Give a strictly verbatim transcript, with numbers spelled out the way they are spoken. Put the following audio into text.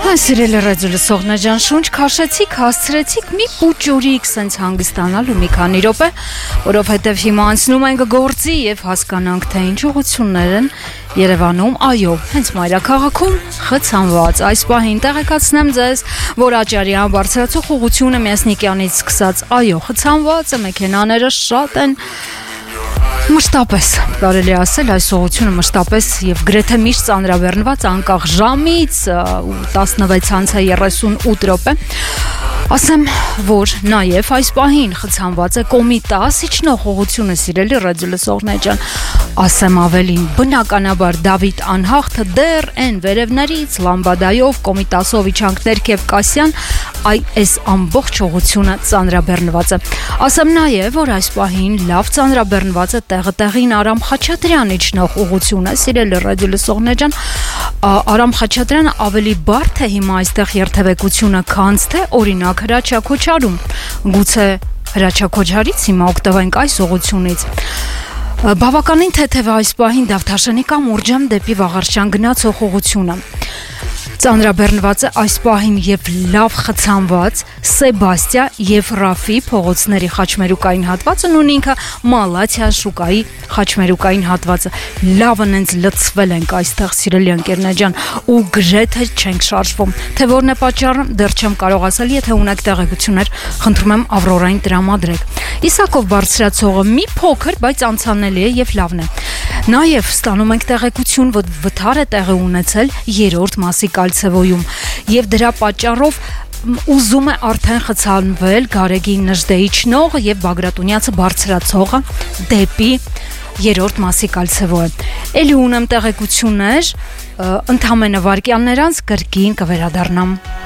Սիրելի ռադիոլսողներ ջան, շունչ քաշեցիք, հասցրեցիք մի պուճուրիկ սենց հանգստանալ ու մի քանի րոպե, որովհետև հիմա անցնում ենք գործի եւ հասկանանք, թե ինչ ուղղություններ են Երևանում, այո, հենց մայրաքաղաքում խցանված։ Այս պահին տեղեկացնեմ ձեզ, որ Աճարյան բարձրացող ուղղությունը Մյասնիկյանից սկսած, այո, խցանված է, մեքենաները շատ են Մշտապես, կարելի ասել, այս ուղղությունը մշտապես եւ գրեթե միշտ ծանրաբեռնված անկախ ժամից տասնվեց անց երեսունութ րոպե։ Ասեմ, որ նաեւ այս պահին խցանված է Կոմիտաս իջնող ուղղությունը, սիրելի ռադիոլսողներ ջան։ Ասեմ ավելին, բնականաբար Դավիթ Անհախտը դեռ են վերևներից Լամբադայով, Կոմիտասով իջանք ներքև Կասյան, այս ամբողջ ուղղությունը ծանրաբեռնված է։ Ասեմ նաեւ, որ այս պահին լավ ծանրաբեռնված է տեղը տեղին Արամ Խաչատրյան իջնող ուղղությունը, սիրելի ռադիոլսողներ ջան, Արամ Խաչատրյանը ավելի բարդ է հիմա այստեղ երթևեկությունը, քան թե օրինակ Հրաչյա Քոչարում։ Գուցե Հրաչյա Քոչարից հիմա օգտվենք այս ուղղությունից։ Բավականին թեթև այս պահին Դավթաշենի կամ Ուրջամ դեպի Վաղարշան գնացող ուղղությունը։ Ծանրաբեռնված է այս պահին եւ լավ խցանված Սեբաստիա եւ Ռաֆի փողոցների խաչմերուկային հատվածը, նույն ինքը Մալաթիա շուկայի խաչմերուկային հատվածը։ Լավն ենք լցվել ենք այստեղ, սիրելի ընկերներ ջան, ու գրեթե չենք շարժվում։ Թե որն է պատճառը, դեռ չեմ կարող ասել, եթե ունեք տեղեկություններ, խնդրում եմ Ավրորային տրամադրեք։ Իսակով բարձրացողը մի փոքր, բայց անցանելի է եւ լավն է։ Նաեւ ստանում ենք տեղեկություն, որ վթար է տեղի ունեցել երրորդ մասի Կալցևոյում եւ դրա պատճառով ուզում է արդեն խցանվել Գարեգին Նժդեիչնողը եւ Բագրատունյացը բարձրացողը դեպի երրորդ մասի Կալցևոյ։ Էլի ունեմ տեղեկություններ, ընդամենը վայրկյաններ անց կրկին կվերադառնամ։